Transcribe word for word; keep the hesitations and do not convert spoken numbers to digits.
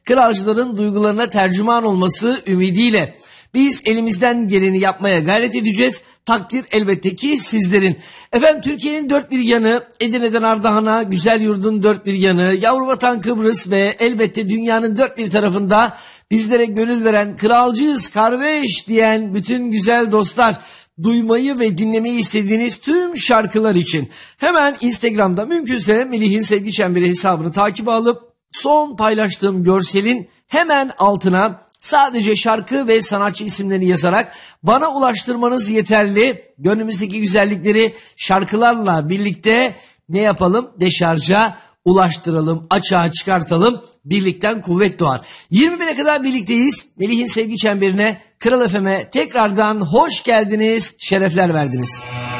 kralcıların duygularına tercüman olması ümidiyle. Biz elimizden geleni yapmaya gayret edeceğiz. Takdir elbette ki sizlerin. Efendim Türkiye'nin dört bir yanı, Edirne'den Ardahan'a, güzel yurdun dört bir yanı, yavru vatan Kıbrıs ve elbette dünyanın dört bir tarafında bizlere gönül veren, kralcıyız kardeş diyen bütün güzel dostlar, duymayı ve dinlemeyi istediğiniz tüm şarkılar için hemen Instagram'da mümkünse Melih'in Sevgi Çemberi hesabını takip alıp son paylaştığım görselin hemen altına sadece şarkı ve sanatçı isimlerini yazarak bana ulaştırmanız yeterli. Gönlümüzdeki güzellikleri şarkılarla birlikte ne yapalım? Deşarja ulaştıralım, açığa çıkartalım. Birlikten kuvvet doğar. yirmi bine kadar birlikteyiz. Melih'in Sevgi Çemberi'ne, Kral F M'e tekrardan hoş geldiniz, şerefler verdiniz.